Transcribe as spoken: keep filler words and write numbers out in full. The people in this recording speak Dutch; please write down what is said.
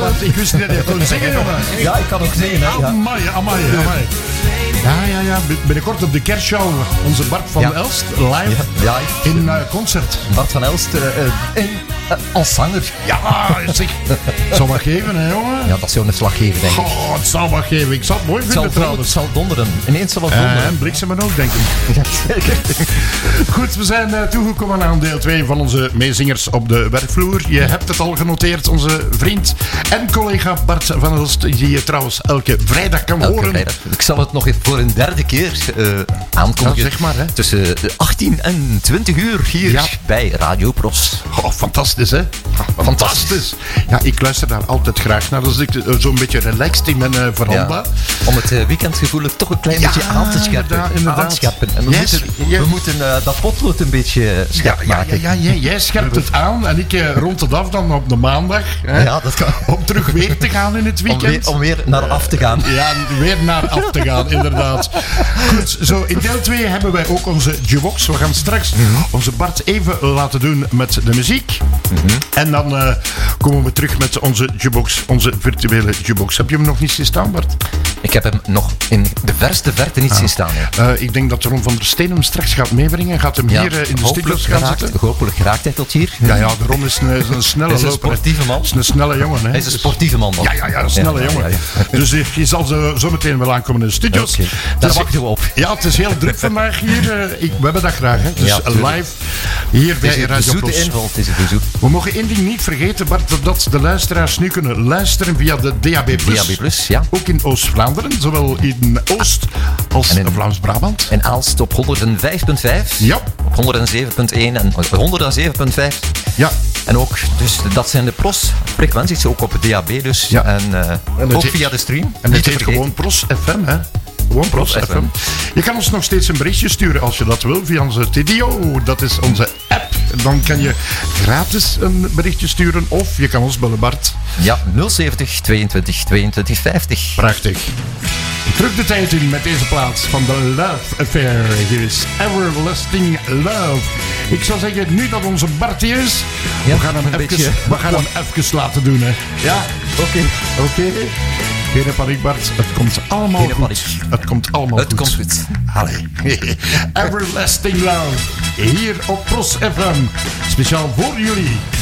dat, ik wist niet dat je kon zingen, jongen. Ja, ik kan ook zingen, hè. Ja. Amai, amai, amai. Ja, ja, ja. Binnenkort op de kerstshow onze Bart van Ja. Elst live Ja, ja. in uh, concert. Bart van Elst uh, uh, in, uh, als zanger. Ja, zeg. Het zal wat geven, hè, jongen. Ja, dat zou een slag geven, denk ik. Oh, het zal wat geven. Ik zal het mooi Het vinden, zal, trouwens. het zal donderen. Ineens zal het Uh, donderen. en bliksemen ook, denk ik. Ja, zeker. Goed, we zijn uh, toegekomen aan deel twee van onze meezingers op de werkvloer. Je hebt het al genoteerd, onze vriend en collega Bart van Elst, die je trouwens elke vrijdag kan Elke horen. vrijdag. Ik zal het nog even voor een derde keer uh, aankondigen. Ja, zeg maar, hè. Tussen achttien en twintig uur hier Ja. bij Radio Pros. Oh, fantastisch, hè? Fantastisch. Ja, ik luister daar altijd graag naar. Als ik uh, zo'n beetje relaxed in mijn uh, veranda. Ja. Om het uh, weekendgevoel toch een klein Ja, beetje aan te scherpen. inderdaad, inderdaad. Aanscherpen. En we Yes, moeten, yes. we moeten uh, dat potlood een beetje scherp Ja, ja, maken. ja, ja, jij, jij scherpt het aan en ik uh, rond het af dan op de maandag. Hè, Ja, dat kan. om terug weer te gaan in het Om weekend. weer, om weer naar af te gaan. Ja, weer naar af te gaan, inderdaad. Goed, zo in deel twee hebben wij ook onze jukebox. We gaan straks mm-hmm. onze Bart even laten doen met de muziek. Mm-hmm. En dan uh, komen we terug met onze jukebox, onze virtuele jukebox. Heb je hem nog niet zien staan, Bart? Ik heb hem nog in de verste verte niet ah. zien staan. Ja. Uh, ik denk dat Ron van der Steen hem straks gaat meebrengen. Gaat hem Ja, hier uh, in de studio's gaan geraakt, zitten. hopelijk geraakt hij tot hier. Ja, ja, de Ron is een, is een snelle Hij is een loper. sportieve man. Hij is een snelle jongen. Hè. Hij is een sportieve man. man. Ja, ja, ja, een snelle Ja, ja, jongen. ja, ja. Dus je zal zo, zo meteen wel aankomen in de studio's. Okay. Daar wachten we op. Ja, het is heel druk vandaag hier. Uh, ik, we hebben dat graag. Hè. Dus Ja, live hier bij Het is een Radio zoete Pros. inval. Het is een verzoek. We mogen één ding niet vergeten, Bart, dat de luisteraars nu kunnen luisteren via de D A B plus. D A B plus, ja. Ook in Oost-Vlaanderen, zowel in Oost als En in- Vlaams-Brabant. En Aalst op honderdvijf komma vijf. Ja. Op honderdzeven komma één en honderdzeven komma vijf. Ja. En ook, dus dat zijn de pros-frequenties, ook op het D A B dus. Ja. En uh, het ook heet- via de stream. En Niet het te heet vergeten. gewoon Pros F M, hè? Gewoon Pros, Pros F M. Je kan ons nog steeds een berichtje sturen als je dat wil via onze Tidio. Dat is onze app. Dan kan je gratis een berichtje sturen of je kan ons bellen, Bart. Ja, nul zeventig tweeëntwintig tweeëntwintig vijftig. Prachtig. Terug de tijd in met deze plaats van The Love Affair. Hier is Everlasting Love. Ik zou zeggen, nu dat onze Bart hier is, Ja, we gaan hem, een even, beetje- we gaan hem even laten doen. Hè. Ja, Oké. oké. Geen paniek, Bart. Het komt allemaal Geen goed. paniek. Het komt allemaal Het goed. komt goed. Allee. Everlasting Love. Hier op Pros F M. Speciaal voor jullie.